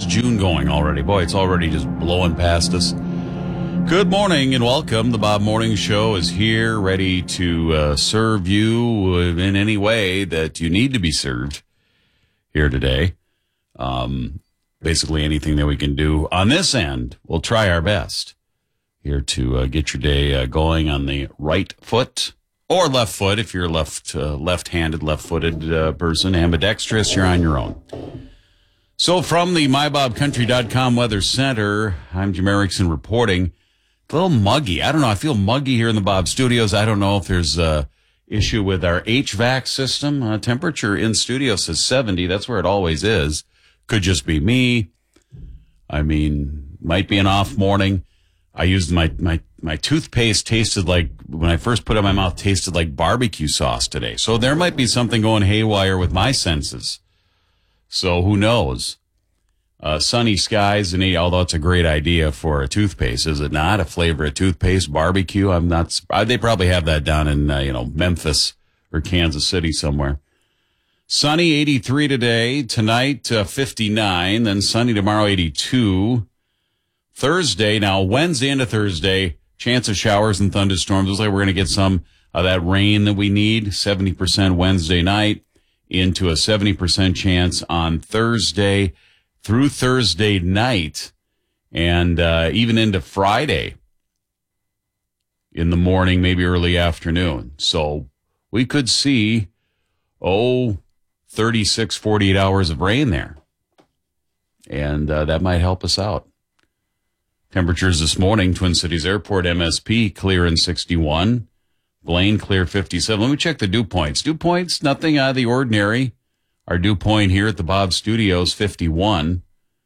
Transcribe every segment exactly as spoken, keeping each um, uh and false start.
June going already? Boy, it's already just blowing past us. Good morning and welcome. The Bob Morning Show is here, ready to uh, serve you in any way that you need to be served here today. Um, basically anything that we can do on this end, we'll try our best here to uh, get your day uh, going on the right foot or left foot. If you're left, uh, left-handed, left-footed uh, person, ambidextrous, you're on your own. So from the my bob country dot com Weather Center, I'm Jim Erickson reporting. A little muggy. I don't know. I feel muggy here in the Bob Studios. I don't know if there's a issue with our H V A C system. Uh, temperature in studio says seventy. That's where it always is. Could just be me. I mean, might be an off morning. I used my, my, my toothpaste tasted like, when I first put it in my mouth, tasted like barbecue sauce today. So there might be something going haywire with my senses. So who knows? Uh, sunny skies, and although it's a great idea for a toothpaste, is it not? A flavor of toothpaste, barbecue. I'm not. They probably have that down in uh, you know Memphis or Kansas City somewhere. Sunny, eighty-three today. Tonight, uh, fifty-nine. Then sunny tomorrow, eighty-two. Thursday, now Wednesday into Thursday, chance of showers and thunderstorms. Looks like we're going to get some of that rain that we need. seventy percent Wednesday night into a seventy percent chance on Thursday. Through Thursday night and uh, even into Friday in the morning, maybe early afternoon. So we could see, oh, thirty-six, forty-eight hours of rain there. And uh, that might help us out. Temperatures this morning, Twin Cities Airport, M S P, clear in sixty-one. Blaine, clear fifty-seven. Let me check the dew points. Dew points, nothing out of the ordinary. Our dew point here at the Bob Studios, fifty-one.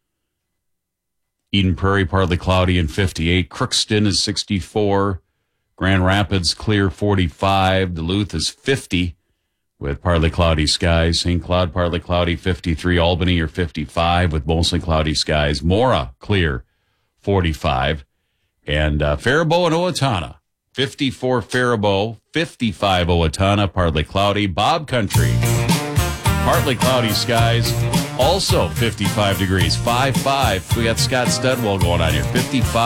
Eden Prairie, partly cloudy and fifty-eight. Crookston is sixty-four. Grand Rapids, clear forty-five. Duluth is fifty with partly cloudy skies. Saint Cloud, partly cloudy, fifty-three. Albany, are fifty-five with mostly cloudy skies. Mora, clear, forty-five. And uh, Faribault and Owatonna, fifty-four Faribault, fifty-five Owatonna, partly cloudy. Bob Country, partly cloudy skies, also fifty-five degrees, five five. We got Scott Studwell going on here, fifty-five.